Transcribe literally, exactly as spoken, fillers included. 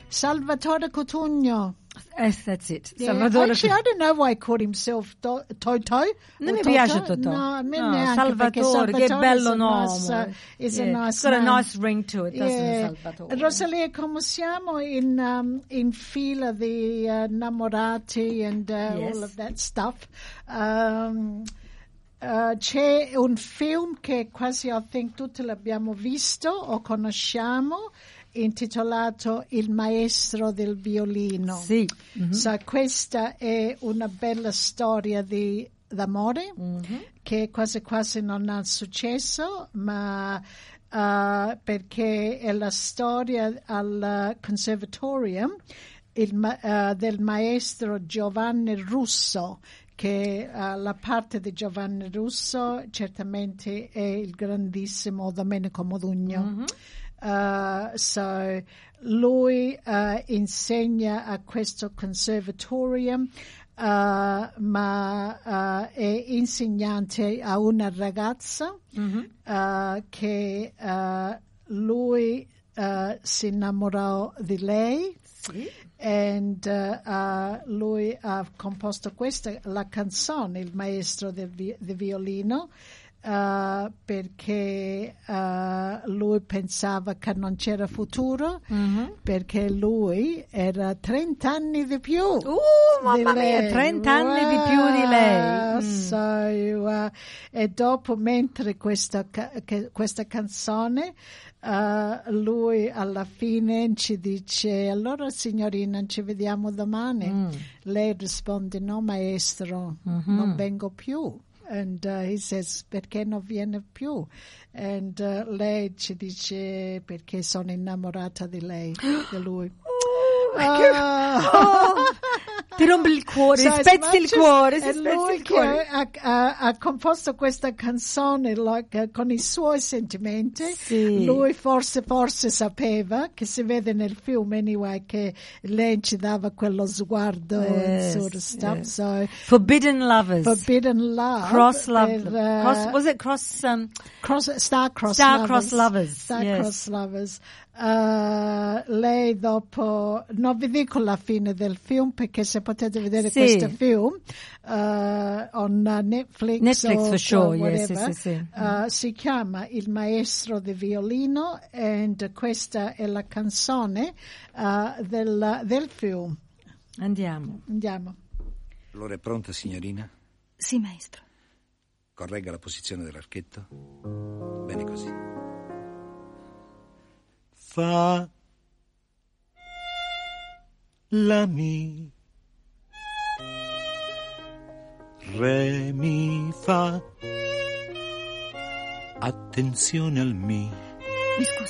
Salvatore Cotugno. Yes, that's it. Yeah. Salvatore. Actually, I don't know why he called himself Do- Toto. Non mi Toto. piace Totò. No, a me No, neanche, Salvatore, Salvatore che bello is nome. Nice, uh, is Yeah. a nice It's got name. a nice ring to it, doesn't Yeah. it, Salvatore? Rosalia, come siamo in, um, in fila di uh, innamorati and uh, Yes. all of that stuff. Um, uh, c'è un film che quasi I think tutti l'abbiamo visto o conosciamo, intitolato Il maestro del violino. Sì. Mm-hmm. So, questa è una bella storia di, d'amore Mm-hmm. che quasi quasi non ha successo, ma uh, perché è la storia al Conservatorium il, uh, del maestro Giovanni Russo, che uh, la parte di Giovanni Russo certamente è il grandissimo Domenico Modugno. Mm-hmm. Uh, so lui uh, insegna a questo conservatorium, uh, ma uh, è insegnante a una ragazza mm-hmm. uh, che uh, lui uh, si innamorò di lei. Sì. And uh, uh, lui ha composto questa, la canzone, il maestro del vi- di violino, Uh, perché uh, lui pensava che non c'era futuro, mm-hmm. perché lui era trenta anni di più. Uh, mamma di mia, lei. trenta anni wow. di più di lei. Mm. So, uh, e dopo, mentre questa, che, questa canzone, uh, lui alla fine ci dice: allora signorina, ci vediamo domani. Mm. Lei risponde: no maestro, mm-hmm. non vengo più. And uh, he says, perché non viene più? And uh, lei ci dice: perché sono innamorata di lei, di lui. Oh, uh, oh, ti rompe il cuore, so spezzi il cuore, si spezzi il cuore. Ha, ha, ha composto questa canzone like, con i suoi sentimenti. Sì. Lui forse forse sapeva, che si vede nel film anyway, che lei ci dava quello sguardo, yes, sort of stuff. Yes. So Forbidden Lovers, Forbidden Love, Cross Love, per, uh, cross, was it Cross um, cross Star Cross Star Lovers, Cross Lovers, Star yes. Cross Lovers. Uh, lei dopo, non vi dico la fine del film, perché se potete vedere sì. questo film uh, on Netflix, Netflix o for sure, whatever, yes, sì, sì, sì. Uh, si chiama Il maestro di violino, e questa è la canzone uh, del, del film. Andiamo. Andiamo. Allora è pronta, signorina? Sì, maestro. Corregga la posizione dell'archetto. Bene così. Fa la mi, re mi fa, attenzione al mi. Mi scusi.